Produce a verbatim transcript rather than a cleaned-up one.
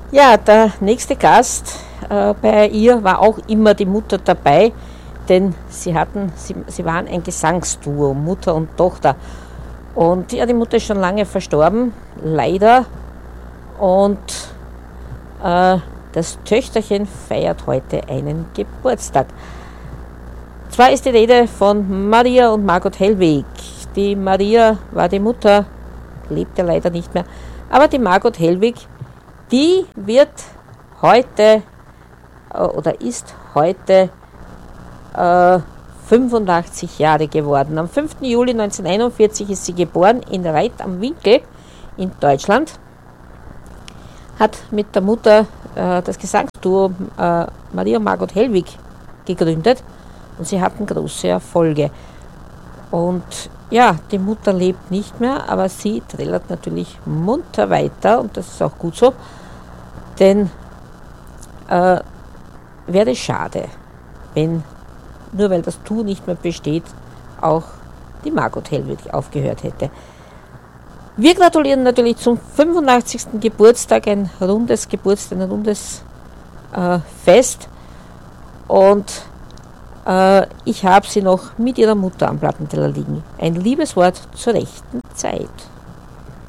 Ja, der nächste Gast äh, bei ihr war auch immer die Mutter dabei, denn sie hatten, sie, sie waren ein Gesangsduo, Mutter und Tochter. Und ja, die Mutter ist schon lange verstorben, leider. Und äh, das Töchterchen feiert heute einen Geburtstag. Zwar ist die Rede von Maria und Margot Hellwig. Die Maria war die Mutter, lebt ja leider nicht mehr. Aber die Margot Hellwig, die wird heute äh, oder ist heute äh, fünfundachtzig Jahre geworden. Am fünften Juli neunzehnhunderteinundvierzig ist sie geboren in Reit am Winkl in Deutschland. Hat mit der Mutter äh, das Gesangsduo äh, Maria und Margot Hellwig gegründet und sie hatten große Erfolge. Und ja, die Mutter lebt nicht mehr, aber sie trällert natürlich munter weiter und das ist auch gut so, denn äh, wäre schade, wenn nur weil das Du nicht mehr besteht, auch die Margot Hellwig aufgehört hätte. Wir gratulieren natürlich zum fünfundachtzigsten Geburtstag, ein rundes Geburtstag, ein rundes äh, Fest. Und äh, ich habe sie noch mit ihrer Mutter am Plattenteller liegen. Ein Liebeswort zur rechten Zeit.